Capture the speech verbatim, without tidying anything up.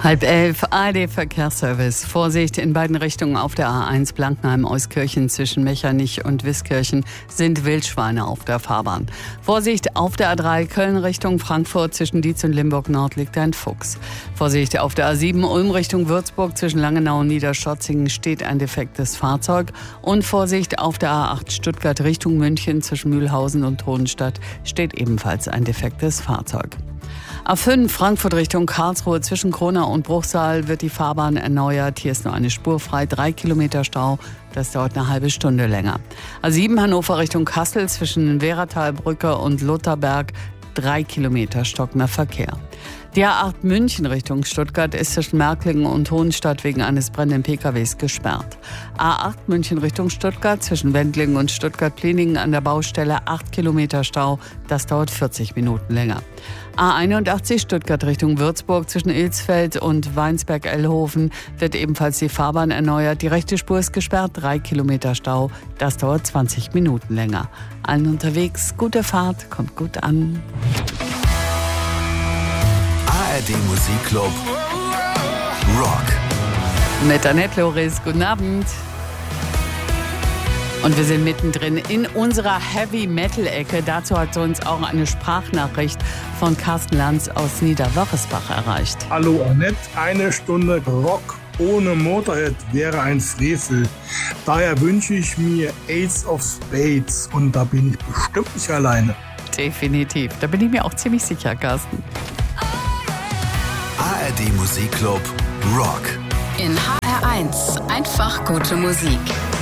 Halb elf, A R D-Verkehrsservice. Vorsicht in beiden Richtungen auf der A eins Blankenheim-Euskirchen zwischen Mechernich und Wiskirchen sind Wildschweine auf der Fahrbahn. Vorsicht auf der A drei Köln Richtung Frankfurt zwischen Dietz und Limburg Nord liegt ein Fuchs. Vorsicht auf der A sieben Ulm Richtung Würzburg zwischen Langenau und Niederstotzingen steht ein defektes Fahrzeug. Und Vorsicht auf der A acht Stuttgart Richtung München zwischen Mühlhausen und Hohenstadt steht ebenfalls ein defektes Fahrzeug. A fünf Frankfurt Richtung Karlsruhe zwischen Kronau und Bruchsal wird die Fahrbahn erneuert. Hier ist nur eine Spur frei, drei Kilometer Stau. Das dauert eine halbe Stunde länger. A sieben Hannover Richtung Kassel zwischen Wehratalbrücke und Lutherberg, drei Kilometer stockender Verkehr. Die A acht München Richtung Stuttgart ist zwischen Märklingen und Hohenstadt wegen eines brennenden P K Ws gesperrt. A acht München Richtung Stuttgart zwischen Wendlingen und Stuttgart-Pliningen an der Baustelle acht Kilometer Stau. Das dauert vierzig Minuten länger. A einundachtzig Stuttgart Richtung Würzburg zwischen Ilsfeld und Weinsberg-Ellhofen wird ebenfalls die Fahrbahn erneuert. Die rechte Spur ist gesperrt, drei Kilometer Stau. Das dauert zwanzig Minuten länger. Allen unterwegs, gute Fahrt, kommt gut an. A R D Musikclub Rock. Mit Annette Loris, guten Abend. Und wir sind mittendrin in unserer Heavy-Metal-Ecke. Dazu hat uns auch eine Sprachnachricht von Carsten Lanz aus Niederwörisbach erreicht. Hallo Annette, eine Stunde Rock ohne Motorhead wäre ein Frevel. Daher wünsche ich mir Ace of Spades und da bin ich bestimmt nicht alleine. Definitiv, da bin ich mir auch ziemlich sicher, Carsten. A R D Musikclub Rock. In H R eins einfach gute Musik.